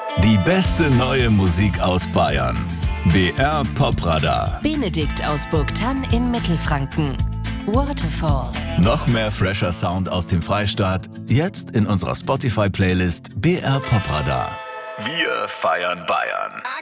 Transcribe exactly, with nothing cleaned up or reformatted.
Die beste neue Musik aus Bayern. B R Popradar. Benedikt aus Burgthann in Mittelfranken. Waterfall. Noch mehr fresher Sound aus dem Freistaat. Jetzt in unserer Spotify-Playlist B R Popradar. Wir feiern Bayern.